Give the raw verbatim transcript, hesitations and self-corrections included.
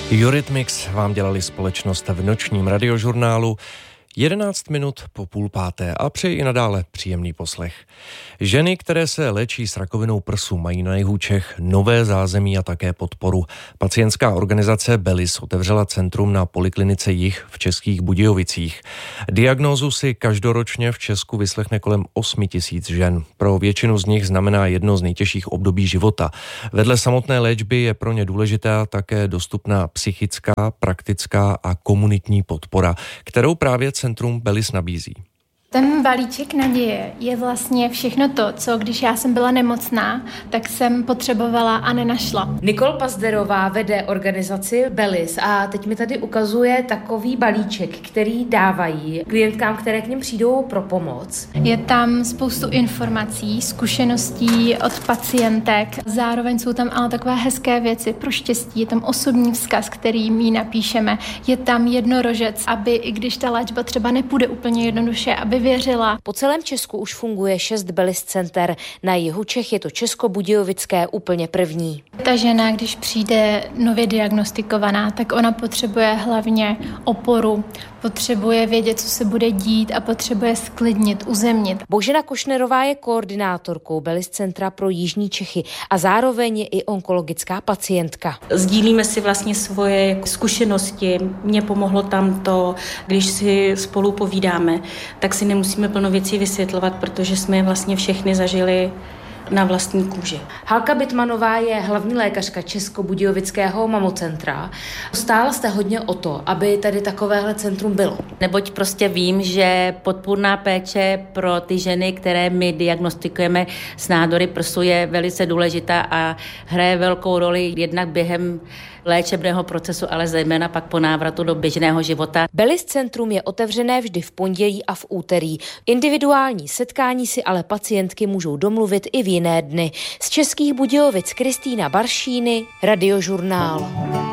Eurythmics vám dělali společnost v nočním radiožurnálu. jedenáct minut po půl páté a přeji i nadále příjemný poslech. Ženy, které se léčí s rakovinou prsu, mají na jihu Čech nové zázemí a také podporu. Pacientská organizace Belis otevřela centrum na poliklinice Jih v Českých Budějovicích. Diagnózu si každoročně v Česku vyslechne kolem osm tisíc žen. Pro většinu z nich znamená jedno z nejtěžších období života. Vedle samotné léčby je pro ně důležitá také dostupná psychická, praktická a komunitní podpora, kterou právě centrum Belis nabízí. Ten balíček naděje je vlastně všechno to, co když já jsem byla nemocná, tak jsem potřebovala a nenašla. Nicole Pazderová vede organizaci Belis a teď mi tady ukazuje takový balíček, který dávají klientkám, které k nim přijdou pro pomoc. Je tam spoustu informací, zkušeností od pacientek. Zároveň jsou tam ale takové hezké věci pro štěstí. Je tam osobní vzkaz, který my napíšeme. Je tam jednorožec, aby i když ta léčba třeba nepůjde úplně jednoduše, aby věřila. Po celém Česku už funguje šest Belis center. Na jihu Čech je to Českobudějovické úplně první. Ta žena, když přijde nově diagnostikovaná, tak ona potřebuje hlavně oporu, potřebuje vědět, co se bude dít a potřebuje sklidnit, uzemnit. Božena Košnerová je koordinátorkou Belis centra pro jižní Čechy a zároveň je i onkologická pacientka. Sdílíme si vlastně svoje zkušenosti. Mně pomohlo tam to, když si spolu povídáme, tak si nemusíme plno věcí vysvětlovat, protože jsme je vlastně všechny zažili na vlastní kůži. Halka Bitmanová je hlavní lékařka Českobudějovického mamocentra. Stála jste hodně o to, aby tady takovéhle centrum bylo. Neboť prostě vím, že podpůrná péče pro ty ženy, které my diagnostikujeme s nádory prsu, je velice důležitá a hraje velkou roli jednak během léčebného procesu, ale zejména pak po návratu do běžného života. Belis centrum je otevřené vždy v pondělí a v úterý. Individuální setkání si ale pacientky můžou domluvit i v jiné dny. Z Českých Budějovic Kristýna Baršíny, Radiožurnál.